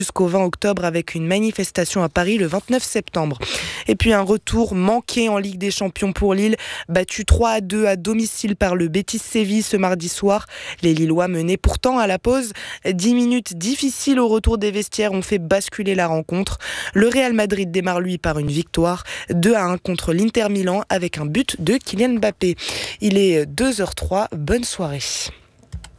jusqu'au 20 octobre avec une manifestation à Paris le 29 septembre. Et puis un retour manqué en Ligue des Champions pour Lille, battu 3-2 à domicile par le Betis Séville ce mardi soir. Les Lillois menaient pourtant à la pause. 10 minutes difficiles au retour des vestiaires ont fait basculer la rencontre. Le Real Madrid démarre lui par une victoire 2-1 contre l'Inter Milan avec un but de Kylian Mbappé. Il est 2h03, bonne soirée.